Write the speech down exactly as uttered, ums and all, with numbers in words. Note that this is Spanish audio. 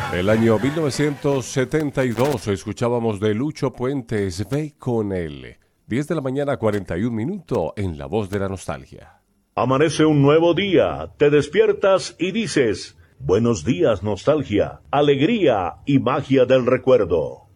El año mil novecientos setenta y dos escuchábamos de Lucho Puentes, Ve con él. diez de la mañana, cuarenta y un minutos en La Voz de la Nostalgia. Amanece un nuevo día, te despiertas y dices, buenos días nostalgia, alegría y magia del recuerdo.